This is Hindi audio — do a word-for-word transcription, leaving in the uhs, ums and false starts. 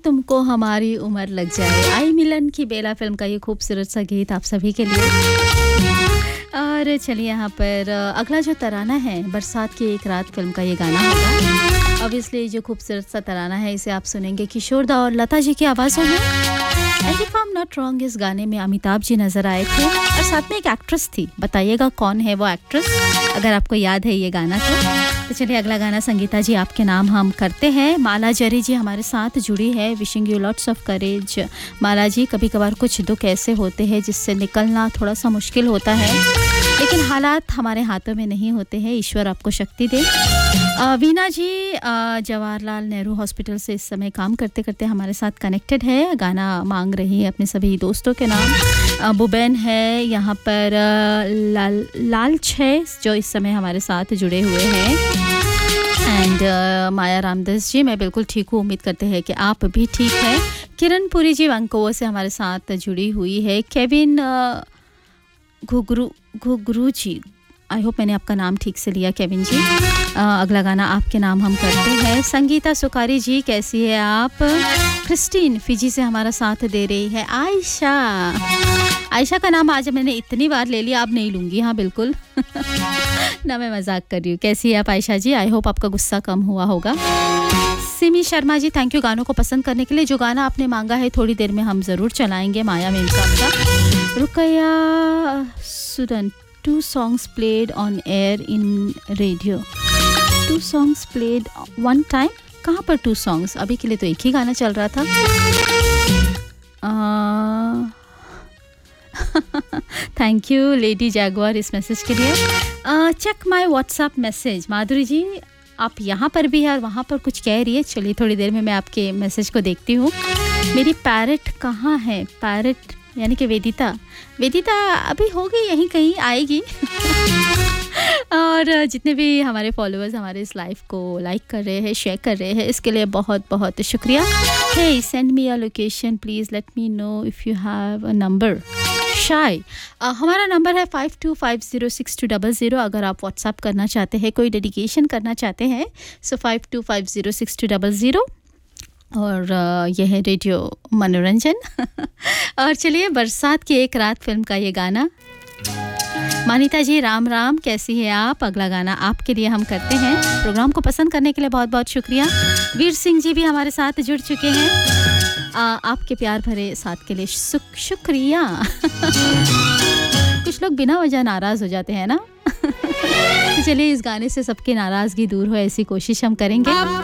तुमको हमारी उम्र लग जाए। आई मिलन की बेला फिल्म का ये खूबसूरत सा गीत आप सभी के लिए। और चलिए यहाँ पर अगला जो तराना है बरसात की एक रात फिल्म का ये गाना होगा। ऑब्वियसली जो खूबसूरत सा तराना है इसे आप सुनेंगे किशोर दा और लता जी की आवाज़ों में। And if I am not wrong इस गाने में अमिताभ जी नज़र आए थे और साथ में एक एक्ट्रेस थी। बताइएगा कौन है वो एक्ट्रेस अगर आपको याद है ये गाना तो। तो चलिए अगला गाना संगीता जी आपके नाम हम करते हैं। माला जरी जी हमारे साथ जुड़ी है। Wishing you lots of courage माला जी। कभी कभार कुछ दुख ऐसे होते हैं जिससे निकलना थोड़ा सा मुश्किल होता है, लेकिन हालात हमारे हाथों में नहीं होते हैं। ईश्वर आपको शक्ति दे। वीना जी जवाहरलाल नेहरू हॉस्पिटल से इस समय काम करते करते हमारे साथ कनेक्टेड है। गाना मांग रही है अपने सभी दोस्तों के नाम। बुबैन है यहाँ पर, लाल लालच है जो इस समय हमारे साथ जुड़े हुए हैं। एंड uh, माया रामदास जी मैं बिल्कुल ठीक हूँ, उम्मीद करते हैं कि आप भी ठीक हैं। किरण पुरी जी वंकोवर से हमारे साथ जुड़ी हुई है। केविन घुगरू घुगरू जी, आई होप मैंने आपका नाम ठीक से लिया केविन जी। आ, अगला गाना आपके नाम हम करते हैं। संगीता सुकारी जी कैसी है आप? क्रिस्टीन फिजी से हमारा साथ दे रही है। आयशा आयशा का नाम आज मैंने इतनी बार ले लिया, अब नहीं लूँगी। हाँ बिल्कुल ना, मैं मजाक कर रही हूँ। कैसी है आप आयशा जी? आई होप आपका गुस्सा कम हुआ होगा। सिमी शर्मा जी थैंक यू गानों को पसंद करने के लिए। जो गाना आपने मांगा है थोड़ी देर में हम ज़रूर चलाएंगे। माया मेम साहब का रुकया Sudan. Two songs played on air in radio. Two songs played one time. कहाँ पर two songs? अभी के लिए तो एक ही गाना चल रहा था। थैंक यू लेडी जैगुआर इस मैसेज के लिए। Check my WhatsApp message. माधुरी जी आप यहाँ पर भी है और वहाँ पर कुछ कह रही है। चलिए थोड़ी देर में मैं आपके मैसेज को देखती हूँ। मेरी पैरट कहाँ है? पैरट यानी कि वेदिता। वेदिता अभी होगी यहीं कहीं, आएगी। और जितने भी हमारे फॉलोअर्स हमारे इस लाइव को लाइक कर रहे हैं, शेयर कर रहे हैं, इसके लिए बहुत बहुत शुक्रिया। हे send me a location please, let me know if you have a number. शाय हमारा नंबर है five to five zero six to double zero. अगर आप व्हाट्सअप करना चाहते हैं, कोई डेडिकेशन करना चाहते हैं, so five to five zero six to double zero. और यह है रेडियो मनोरंजन। और चलिए बरसात की एक रात फिल्म का ये गाना। मानिता जी राम राम, कैसी है आप? अगला गाना आपके लिए हम करते हैं। प्रोग्राम को पसंद करने के लिए बहुत बहुत शुक्रिया। वीर सिंह जी भी हमारे साथ जुड़ चुके हैं। आ, आपके प्यार भरे साथ के लिए शुक्रिया। कुछ लोग बिना वजह नाराज़ हो जाते हैं ना। तो चलिए इस गाने से सबकी नाराज़गी दूर हो ऐसी कोशिश हम करेंगे।